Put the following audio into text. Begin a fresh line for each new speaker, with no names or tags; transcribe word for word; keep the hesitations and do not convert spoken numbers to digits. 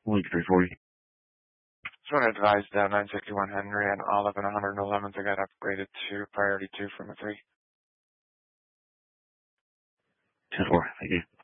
Link three forty.
Just want to advise that nine sixty-one Henry and Olive and one eleventh I got upgraded to priority two from a three.
ten four, thank you.